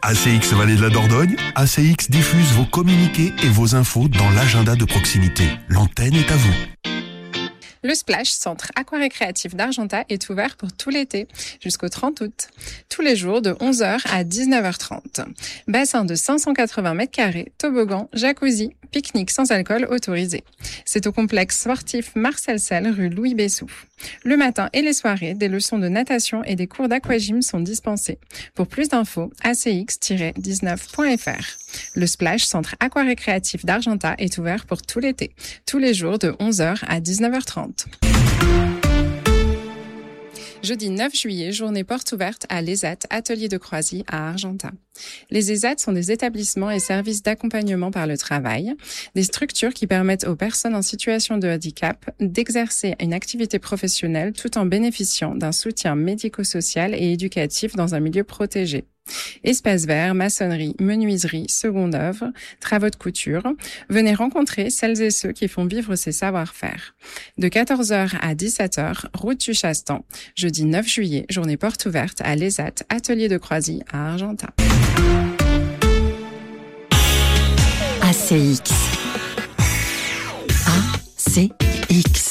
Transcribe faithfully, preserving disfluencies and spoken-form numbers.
A C X Vallée de la Dordogne, A C X diffuse vos communiqués et vos infos dans l'agenda de proximité. L'antenne est à vous. Le Splash, centre aquarécréatif d'Argentat, est ouvert pour tout l'été, jusqu'au trente août. Tous les jours de onze heures à dix-neuf heures trente. Bassin de cinq cent quatre-vingts mètres carrés, toboggan, jacuzzi, pique-nique sans alcool autorisé. C'est au complexe sportif Marcel Selle, rue Louis Bessou. Le matin et les soirées, des leçons de natation et des cours d'aquagym sont dispensés. Pour plus d'infos, a c x tiret dix-neuf point f r. Le Splash, centre aquarécréatif d'Argentat, est ouvert pour tout l'été, tous les jours de onze heures à dix-neuf heures trente. Jeudi neuf juillet, journée porte ouverte à l'E S A T, atelier de Croisy à Argentat. Les E S A T sont des établissements et services d'accompagnement par le travail, des structures qui permettent aux personnes en situation de handicap d'exercer une activité professionnelle tout en bénéficiant d'un soutien médico-social et éducatif dans un milieu protégé. Espace vert, maçonnerie, menuiserie, seconde œuvre, travaux de couture. Venez rencontrer celles et ceux qui font vivre ces savoir-faire. De quatorze heures à dix-sept heures, route du Chastan. Jeudi neuf juillet, journée porte ouverte à l'E S A T, atelier de Croisy à Argentat. A C X. A C X.